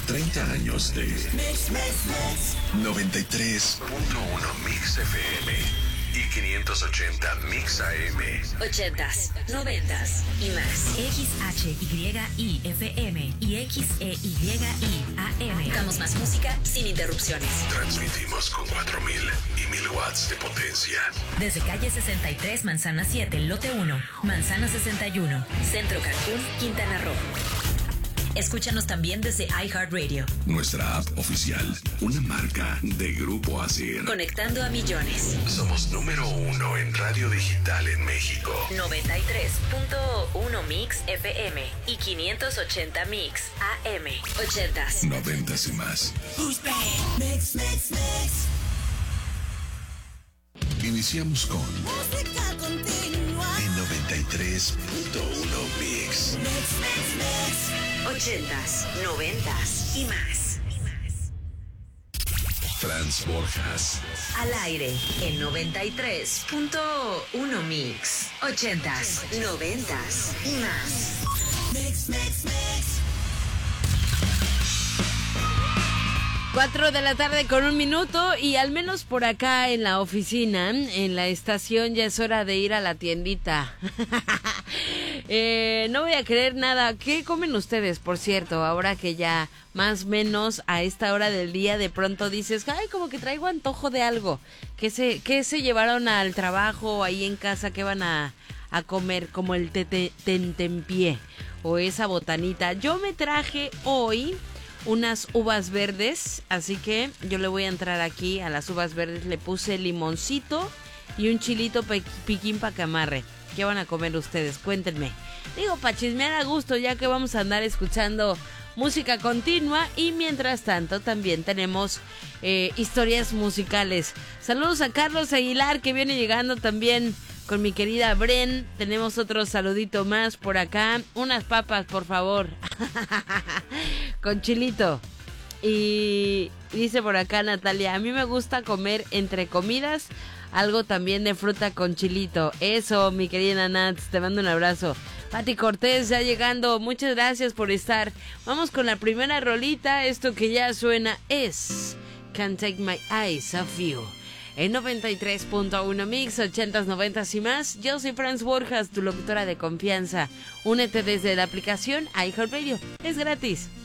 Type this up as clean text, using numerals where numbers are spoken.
30 años de 93.1 Mix FM y 580 Mix AM. 80s, 90s y más. XHYI FM y XEYI AM. Damos más música sin interrupciones. Transmitimos con 4000 y 1000 watts de potencia. Desde calle 63, Manzana 7, lote 1, Manzana 61, Centro Cancún, Quintana Roo. Escúchanos también desde iHeartRadio. Nuestra app oficial, una marca de Grupo ASIR. Conectando a millones. Somos número 1 en radio digital en México. 93.1 Mix FM y 580 Mix AM. 80s. 90s y más. Mix. Iniciamos con Música continua. en 93.1 Mix. Mix. 80s, 90s y más. Franz Borjas. Al aire en 93.1 Mix. 80s, 90s y más. Mix. 4 de la tarde con 1 minuto y al menos por acá en la oficina, en la estación, ya es hora de ir a la tiendita. No voy a creer nada. ¿Qué comen ustedes, por cierto? Ahora que ya más o menos a esta hora del día de pronto dices, ay, como que traigo antojo de algo. ¿Qué se llevaron al trabajo o ahí en casa? ¿Qué van a comer? Como el tentempié o esa botanita. Yo me traje hoy unas uvas verdes, así que yo le voy a entrar aquí a las uvas verdes. Le puse limoncito y un chilito piquín pa' que amarre. ¿Qué van a comer ustedes? Cuéntenme. Digo, pa' chismear a gusto, ya que vamos a andar escuchando música continua y mientras tanto también tenemos historias musicales. Saludos a Carlos Aguilar, que viene llegando también con mi querida Bren. Tenemos otro saludito más por acá. Unas papas, por favor. Con chilito. Y dice por acá Natalia, a mí me gusta comer entre comidas algo también de fruta con chilito. Eso, mi querida Nats, te mando un abrazo. Pati Cortés ya llegando, muchas gracias por estar. Vamos con la primera rolita. Esto que ya suena es Can't Take My Eyes Off You. En 93.1 Mix, 80s, 90s y más. Yo soy Franz Borjas, tu locutora de confianza. Únete desde la aplicación iHeartRadio. Es gratis.